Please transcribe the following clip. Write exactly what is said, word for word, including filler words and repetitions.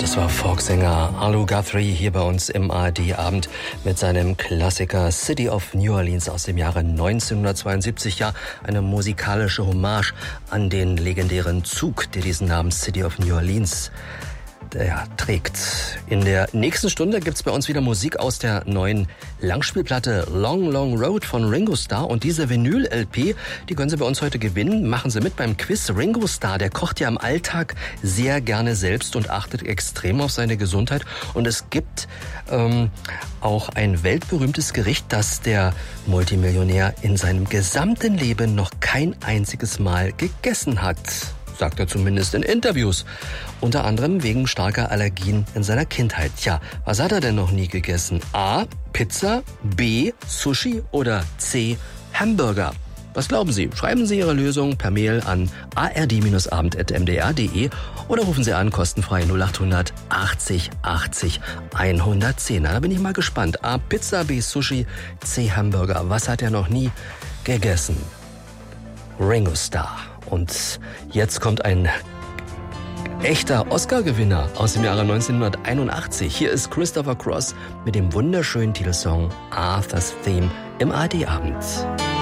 Das war Folksänger Arlo Guthrie hier bei uns im A R D-Abend mit seinem Klassiker City of New Orleans aus dem Jahre neunzehnhundertzweiundsiebzig. Ja, eine musikalische Hommage an den legendären Zug, der diesen Namen City of New Orleans ja, trägt. In der nächsten Stunde gibt's bei uns wieder Musik aus der neuen Langspielplatte Long Long Road von Ringo Starr. Und diese Vinyl-L P, die können Sie bei uns heute gewinnen. Machen Sie mit beim Quiz. Ringo Starr, der kocht ja im Alltag sehr gerne selbst und achtet extrem auf seine Gesundheit. Und es gibt ähm, auch ein weltberühmtes Gericht, das der Multimillionär in seinem gesamten Leben noch kein einziges Mal gegessen hat. Sagt er zumindest in Interviews. Unter anderem wegen starker Allergien in seiner Kindheit. Tja, was hat er denn noch nie gegessen? A. Pizza, B. Sushi oder C. Hamburger? Was glauben Sie? Schreiben Sie Ihre Lösung per Mail an a r d abend at m d r punkt d e oder rufen Sie an, kostenfrei null acht hundert achtzig achtzig hundertzehn. Da bin ich mal gespannt. A. Pizza, B. Sushi, C. Hamburger. Was hat er noch nie gegessen? Ringo Starr. Und jetzt kommt ein echter Oscar-Gewinner aus dem Jahre neunzehnhunderteinundachtzig. Hier ist Christopher Cross mit dem wunderschönen Titelsong Arthur's Theme im A R D-Abend.